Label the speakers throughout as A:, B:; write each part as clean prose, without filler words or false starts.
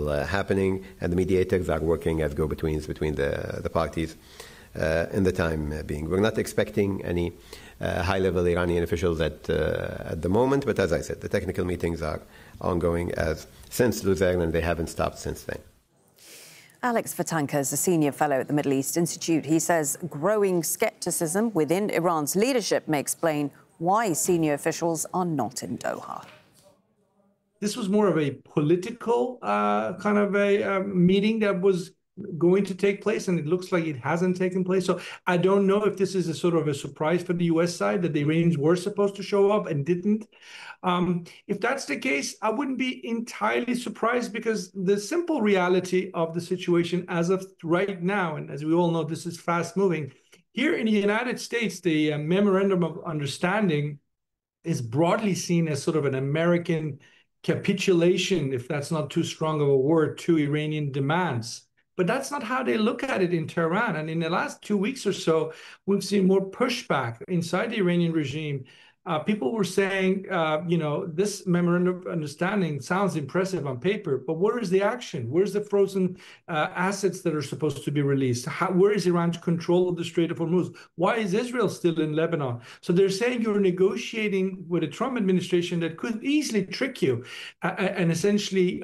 A: still happening, and the mediators are working as go-betweens between the parties in the time being. We're not expecting any high-level Iranian officials at the moment, but as I said, the technical meetings are ongoing since Luzern, and they haven't stopped since then.
B: Alex Vatanka is a senior fellow at the Middle East Institute. He says growing skepticism within Iran's leadership may explain why senior officials are not in Doha.
C: This was more of a political kind of a meeting that was going to take place, and it looks like it hasn't taken place. So I don't know if this is a sort of a surprise for the U.S. side that the Iranians were supposed to show up and didn't. If that's the case, I wouldn't be entirely surprised, because the simple reality of the situation as of right now, and as we all know, this is fast moving. Here in the United States, the Memorandum of Understanding is broadly seen as sort of an American capitulation, if that's not too strong of a word, to Iranian demands. But that's not how they look at it in Tehran. And in the last 2 weeks or so, we've seen more pushback inside the Iranian regime. People were saying, this memorandum of understanding sounds impressive on paper, but where is the action? Where's the frozen assets that are supposed to be released? Where is Iran's control of the Strait of Hormuz? Why is Israel still in Lebanon? So they're saying you're negotiating with a Trump administration that could easily trick you and essentially,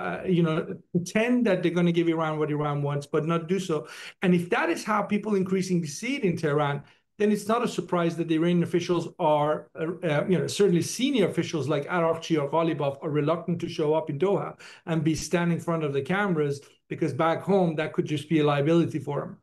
C: pretend that they're going to give Iran what Iran wants, but not do so. And if that is how people increasingly see it in Tehran, then it's not a surprise that the Iranian officials are, certainly senior officials like Araqchi or Ghalibaf are reluctant to show up in Doha and be standing in front of the cameras, because back home, that could just be a liability for them.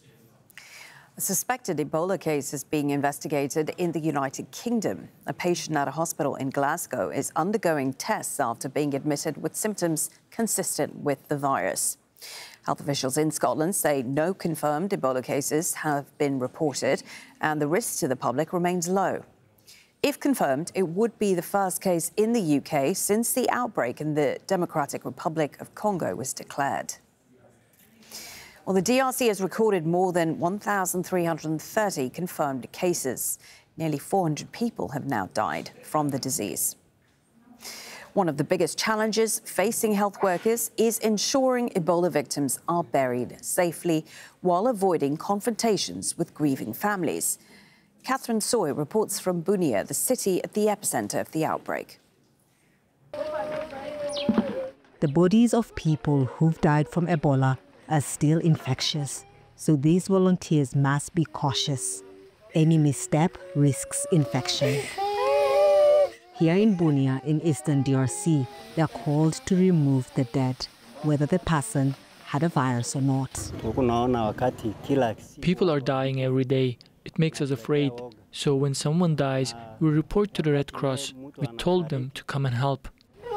B: A suspected Ebola case is being investigated in the United Kingdom. A patient at a hospital in Glasgow is undergoing tests after being admitted with symptoms consistent with the virus. Health officials in Scotland say no confirmed Ebola cases have been reported and the risk to the public remains low. If confirmed, it would be the first case in the UK since the outbreak in the Democratic Republic of Congo was declared. Well, the DRC has recorded more than 1,330 confirmed cases. Nearly 400 people have now died from the disease. One of the biggest challenges facing health workers is ensuring Ebola victims are buried safely while avoiding confrontations with grieving families. Catherine Soy reports from Bunia, the city at the epicenter of the outbreak.
D: The bodies of people who've died from Ebola are still infectious, so these volunteers must be cautious. Any misstep risks infection. Here in Bunia, in eastern DRC, they are called to remove the dead, whether the person had a virus or not.
E: People are dying every day. It makes us afraid. So when someone dies, we report to the Red Cross. We told them to come and help.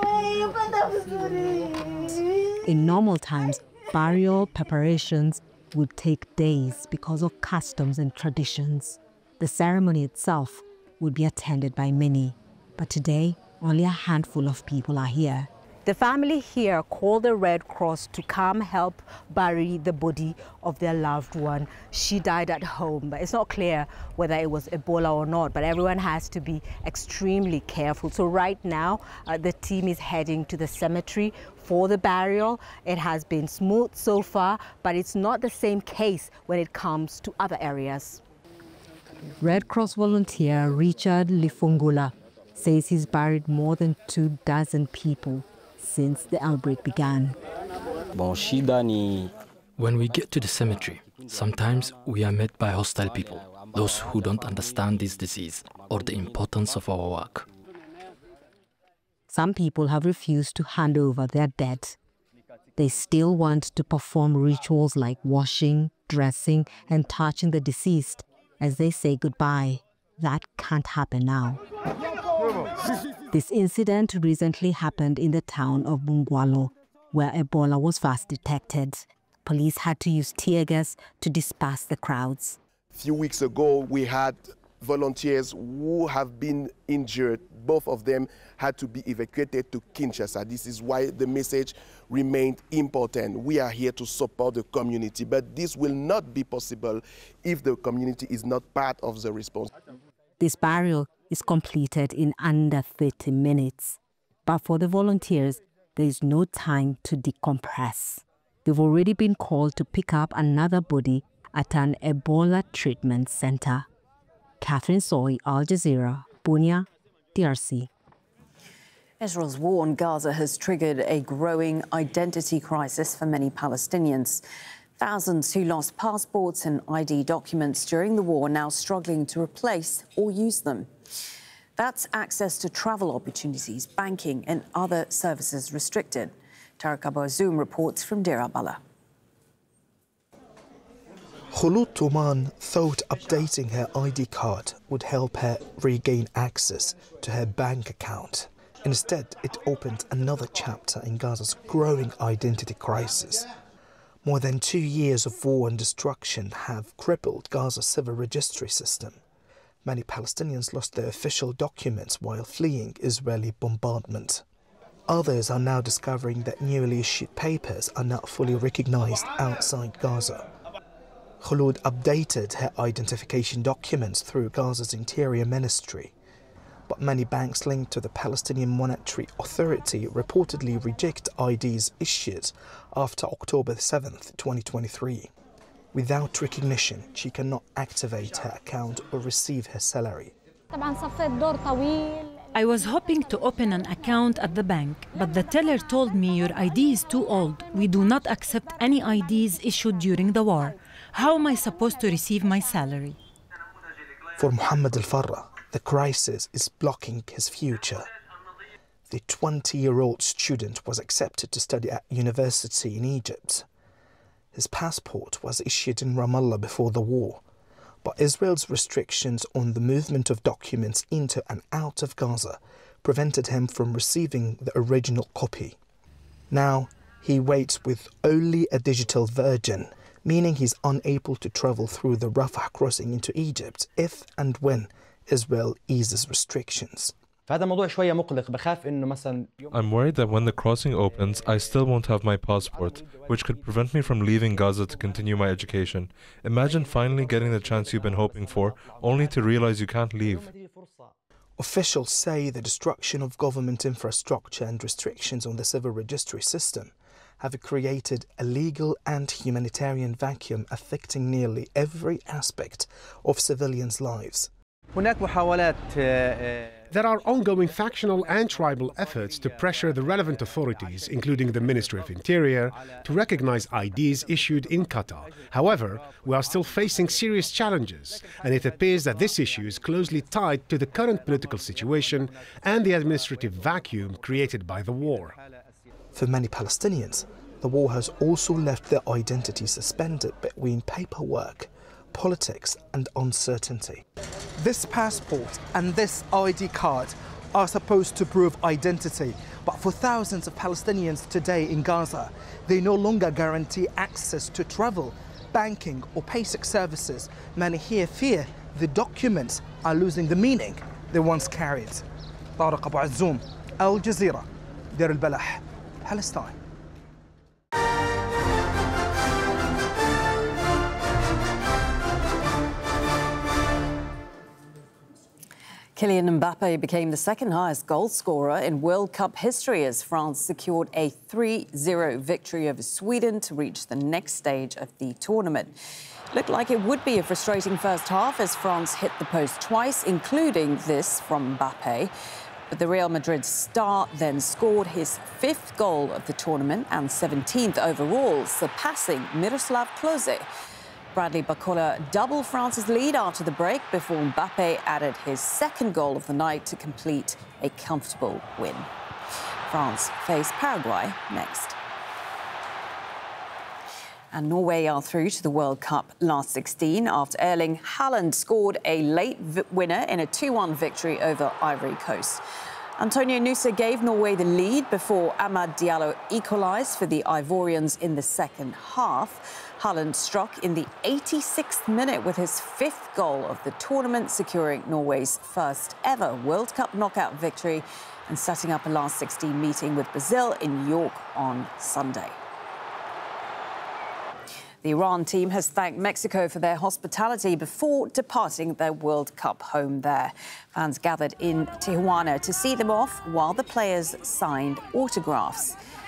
D: In normal times, burial preparations would take days because of customs and traditions. The ceremony itself would be attended by many. But today, only a handful of people are here. The family here called the Red Cross to come help bury the body of their loved one. She died at home, but it's not clear whether it was Ebola or not, but everyone has to be extremely careful. So right now, the team is heading to the cemetery for the burial. It has been smooth so far, but it's not the same case when it comes to other areas. Red Cross volunteer Richard Lifungula says he's buried more than 24 people since the outbreak began.
E: When we get to the cemetery, sometimes we are met by hostile people, those who don't understand this disease or the importance of our work.
D: Some people have refused to hand over their dead. They still want to perform rituals like washing, dressing, and touching the deceased as they say goodbye. That can't happen now. This incident recently happened in the town of Bungwalo, where Ebola was first detected. Police had to use tear gas to disperse the crowds.
F: A few weeks ago, we had volunteers who have been injured. Both of them had to be evacuated to Kinshasa. This is why the message remained important. We are here to support the community, but this will not be possible if the community is not part of the response.
D: This burial is completed in under 30 minutes. But for the volunteers, there is no time to decompress. They've already been called to pick up another body at an Ebola treatment center. Catherine Soy, Al Jazeera, Bunia, DRC.
B: Israel's war on Gaza has triggered a growing identity crisis for many Palestinians. Thousands who lost passports and ID documents during the war are now struggling to replace or use them. That's access to travel opportunities, banking and other services restricted. Tarek Abu Azoum reports from Deir al-Balah.
G: Khulud Touman thought updating her ID card would help her regain access to her bank account. Instead, it opened another chapter in Gaza's growing identity crisis. More than 2 years of war and destruction have crippled Gaza's civil registry system. Many Palestinians lost their official documents while fleeing Israeli bombardment. Others are now discovering that newly issued papers are not fully recognized outside Gaza. Khulud updated her identification documents through Gaza's Interior Ministry, but many banks linked to the Palestinian Monetary Authority reportedly reject IDs issued after October 7, 2023. Without recognition, she cannot activate her account or receive her salary.
H: I was hoping to open an account at the bank, but the teller told me your ID is too old. We do not accept any IDs issued during the war. How am I supposed to receive my salary?
G: For Mohammed Al-Farra, the crisis is blocking his future. The 20-year-old student was accepted to study at university in Egypt. His passport was issued in Ramallah before the war, but Israel's restrictions on the movement of documents into and out of Gaza prevented him from receiving the original copy. Now, he waits with only a digital version, meaning he's unable to travel through the Rafah crossing into Egypt if and when Israel eases restrictions.
I: I'm worried that when the crossing opens, I still won't have my passport, which could prevent me from leaving Gaza to continue my education. Imagine finally getting the chance you've been hoping for, only to realize you can't leave.
G: Officials say the destruction of government infrastructure and restrictions on the civil registry system have created a legal and humanitarian vacuum affecting nearly every aspect of civilians' lives.
J: There are ongoing factional and tribal efforts to pressure the relevant authorities, including the Ministry of Interior, to recognize IDs issued in Qatar. However, we are still facing serious challenges, and it appears that this issue is closely tied to the current political situation and the administrative vacuum created by the war.
G: For many Palestinians, the war has also left their identity suspended between paperwork, politics and uncertainty. This passport and this ID card are supposed to prove identity, but for thousands of Palestinians today in Gaza, they no longer guarantee access to travel, banking or basic services. Many here fear the documents are losing the meaning they once carried. Tarek Abu Azoum, Al Jazeera, Deir al-Balah, Palestine.
B: Kylian Mbappe became the second highest goal scorer in World Cup history as France secured a 3-0 victory over Sweden to reach the next stage of the tournament. Looked like it would be a frustrating first half as France hit the post twice, including this from Mbappe. But the Real Madrid star then scored his 5th goal of the tournament and 17th overall, surpassing Miroslav Klose. Bradley Barcola doubled France's lead after the break before Mbappe added his 2nd goal of the night to complete a comfortable win. France face Paraguay next. And Norway are through to the World Cup last 16 after Erling Haaland scored a late winner in a 2-1 victory over Ivory Coast. Antonio Nusa gave Norway the lead before Amad Diallo equalised for the Ivorians in the second half. Haaland struck in the 86th minute with his 5th goal of the tournament, securing Norway's first ever World Cup knockout victory and setting up a last 16 meeting with Brazil in New York on Sunday. The Iran team has thanked Mexico for their hospitality before departing their World Cup home there. Fans gathered in Tijuana to see them off while the players signed autographs.